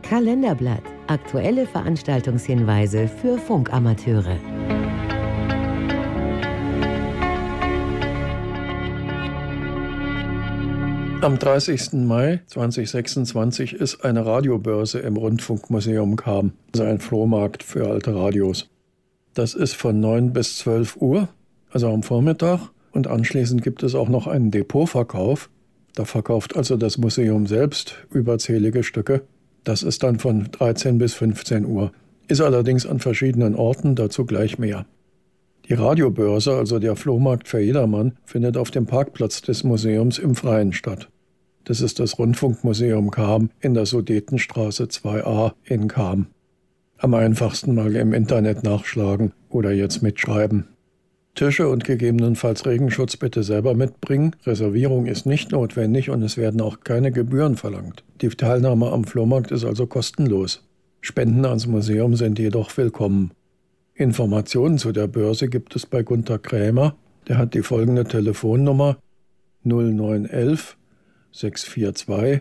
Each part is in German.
Kalenderblatt. Aktuelle Veranstaltungshinweise für Funkamateure. Am 30. Mai 2026 ist eine Radiobörse im Rundfunkmuseum Cham, also ein Flohmarkt für alte Radios. Das ist von 9 bis 12 Uhr, also am Vormittag. Und anschließend gibt es auch noch einen Depotverkauf. Da verkauft also das Museum selbst überzählige Stücke. Das ist dann von 13 bis 15 Uhr. Ist allerdings an verschiedenen Orten, dazu gleich mehr. Die Radiobörse, also der Flohmarkt für jedermann, findet auf dem Parkplatz des Museums im Freien statt. Das ist das Rundfunkmuseum Cham in der Sudetenstraße 2a in Cham. Am einfachsten mal im Internet nachschlagen oder jetzt mitschreiben. Tische und gegebenenfalls Regenschutz bitte selber mitbringen. Reservierung ist nicht notwendig und es werden auch keine Gebühren verlangt. Die Teilnahme am Flohmarkt ist also kostenlos. Spenden ans Museum sind jedoch willkommen. Informationen zu der Börse gibt es bei Gunter Krämer. Der hat die folgende Telefonnummer 0911 642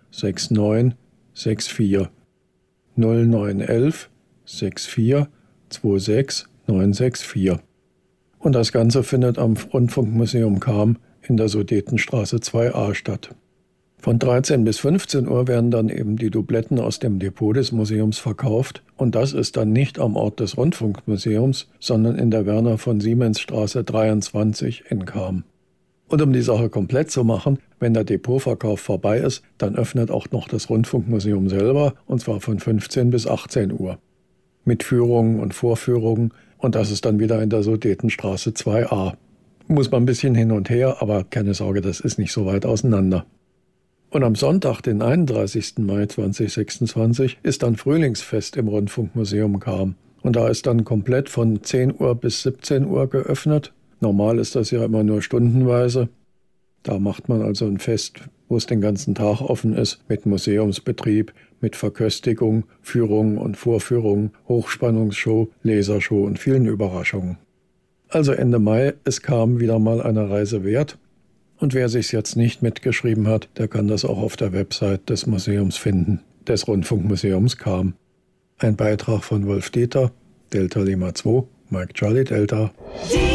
6964 0911 64 26 964. Und das Ganze findet am Rundfunkmuseum Cham in der Sudetenstraße 2a statt. Von 13 bis 15 Uhr werden dann eben die Dubletten aus dem Depot des Museums verkauft. Und das ist dann nicht am Ort des Rundfunkmuseums, sondern in der Werner von Siemens Straße 23 in Cham. Und um die Sache komplett zu machen, wenn der Depotverkauf vorbei ist, dann öffnet auch noch das Rundfunkmuseum selber, und zwar von 15 bis 18 Uhr. Mit Führungen und Vorführungen, und das ist dann wieder in der Sudetenstraße 2a. Muss man ein bisschen hin und her, aber keine Sorge, das ist nicht so weit auseinander. Und am Sonntag, den 31. Mai 2026, ist dann Frühlingsfest im Rundfunkmuseum Cham. Und da ist dann komplett von 10 Uhr bis 17 Uhr geöffnet. Normal ist das ja immer nur stundenweise. Da macht man also ein Fest, wo es den ganzen Tag offen ist, mit Museumsbetrieb, mit Verköstigung, Führungen und Vorführungen, Hochspannungsshow, Lasershow und vielen Überraschungen. Also Ende Mai, es kam wieder mal eine Reise wert. Und wer sich's jetzt nicht mitgeschrieben hat, der kann das auch auf der Website des Museums finden, des Rundfunkmuseums Cham. Ein Beitrag von Wolf Dieter, Delta Lima 2, Mike Charlie Delta.